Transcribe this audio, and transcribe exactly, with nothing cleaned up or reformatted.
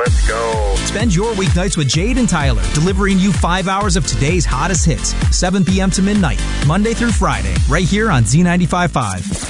Let's go. Spend your weeknights with Jade and Tyler, delivering you five hours of today's hottest hits, seven p.m. to midnight, Monday through Friday, right here on Z ninety-five point five.